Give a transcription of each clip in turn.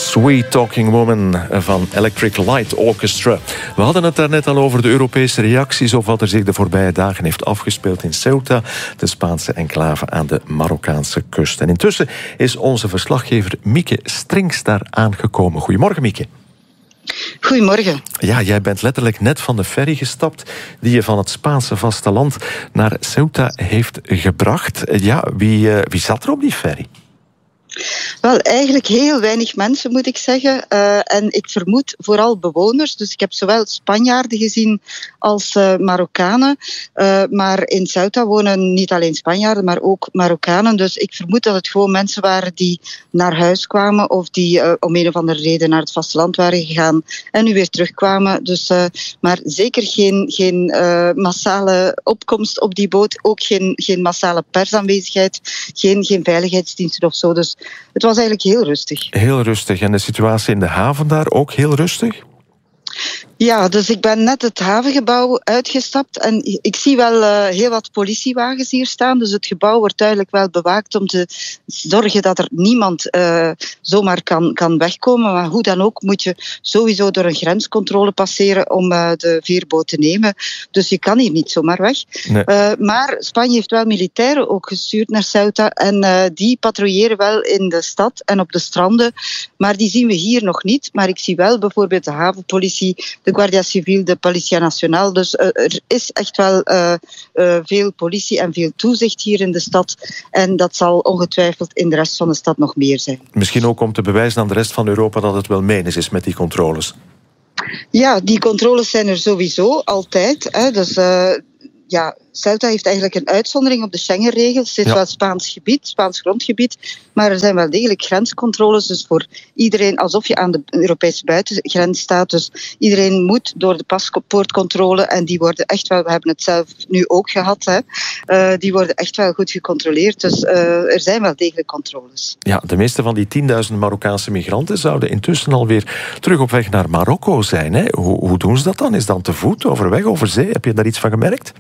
Sweet Talking Woman van Electric Light Orchestra. We hadden het daarnet al over de Europese reacties op wat er zich de voorbije dagen heeft afgespeeld in Ceuta, de Spaanse enclave aan de Marokkaanse kust. En intussen is onze verslaggever Mieke Strings daar aangekomen. Goedemorgen, Mieke. Goedemorgen. Ja, jij bent letterlijk net van de ferry gestapt die je van het Spaanse vasteland naar Ceuta heeft gebracht. Ja, wie zat er op die ferry? Wel, eigenlijk heel weinig mensen, moet ik zeggen. En ik vermoed vooral bewoners. Dus ik heb zowel Spanjaarden gezien als Marokkanen. Maar in Ceuta wonen niet alleen Spanjaarden, maar ook Marokkanen. Dus ik vermoed dat het gewoon mensen waren die naar huis kwamen of die om een of andere reden naar het vasteland waren gegaan en nu weer terugkwamen. Dus, maar zeker geen massale opkomst op die boot. Ook geen massale persaanwezigheid. Geen veiligheidsdiensten of zo. Dus het was eigenlijk heel rustig. Heel rustig. En de situatie in de haven daar ook heel rustig? Ja, dus ik ben net het havengebouw uitgestapt en ik zie wel heel wat politiewagens hier staan. Dus het gebouw wordt duidelijk wel bewaakt om te zorgen dat er niemand zomaar kan wegkomen. Maar hoe dan ook moet je sowieso door een grenscontrole passeren om de veerboot te nemen. Dus je kan hier niet zomaar weg. Nee. Maar Spanje heeft wel militairen ook gestuurd naar Ceuta en die patrouilleren wel in de stad en op de stranden. Maar die zien we hier nog niet. Maar ik zie wel bijvoorbeeld de havenpolitie, de Guardia Civil, de Policia Nacional. Dus er is echt wel veel politie en veel toezicht hier in de stad. En dat zal ongetwijfeld in de rest van de stad nog meer zijn. Misschien ook om te bewijzen aan de rest van Europa dat het wel menens is met die controles. Ja, die controles zijn er sowieso altijd. Hè. Dus Ceuta heeft eigenlijk een uitzondering op de Schengen-regels. Het is wel Spaans gebied, Spaans grondgebied, maar er zijn wel degelijk grenscontroles. Dus voor iedereen, alsof je aan de Europese buitengrens staat. Dus iedereen moet door de paspoortcontrole en die worden echt wel, we hebben het zelf nu ook gehad, die worden echt wel goed gecontroleerd. Dus er zijn wel degelijk controles. Ja, de meeste van die 10.000 Marokkaanse migranten zouden intussen alweer terug op weg naar Marokko zijn. Hè? Hoe doen ze dat dan? Is dat te voet, overweg, over zee? Heb je daar iets van gemerkt?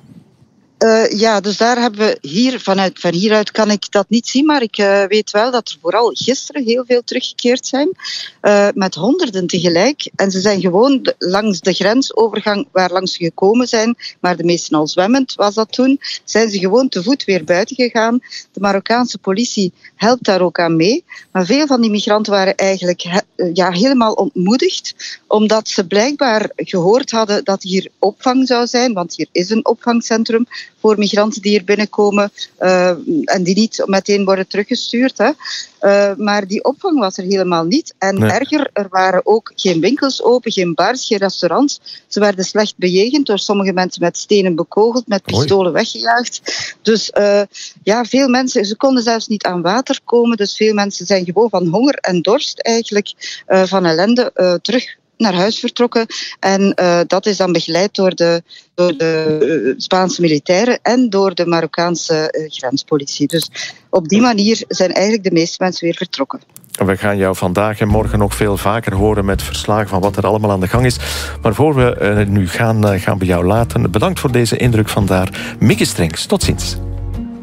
Dus daar hebben we hier, van hieruit kan ik dat niet zien, maar ik weet wel dat er vooral gisteren heel veel teruggekeerd zijn, met honderden tegelijk. En ze zijn gewoon langs de grensovergang waar langs ze gekomen zijn, maar de meesten al zwemmend was dat toen, zijn ze gewoon te voet weer buiten gegaan. De Marokkaanse politie helpt daar ook aan mee. Maar veel van die migranten waren eigenlijk helemaal ontmoedigd, omdat ze blijkbaar gehoord hadden dat hier opvang zou zijn, want hier is een opvangcentrum voor migranten die hier binnenkomen en die niet meteen worden teruggestuurd. Hè. Maar die opvang was er helemaal niet. En erger, er waren ook geen winkels open, geen bars, geen restaurants. Ze werden slecht bejegend door sommige mensen met stenen bekogeld, met pistolen weggejaagd. Dus veel mensen, ze konden zelfs niet aan water komen. Dus veel mensen zijn gewoon van honger en dorst eigenlijk, van ellende, terug naar huis vertrokken. En dat is dan begeleid door de Spaanse militairen en door de Marokkaanse grenspolitie. Dus op die manier zijn eigenlijk de meeste mensen weer vertrokken. We gaan jou vandaag en morgen nog veel vaker horen met verslagen van wat er allemaal aan de gang is. Maar voor we nu gaan we jou laten. Bedankt voor deze indruk vandaar. Mieke Strings, tot ziens.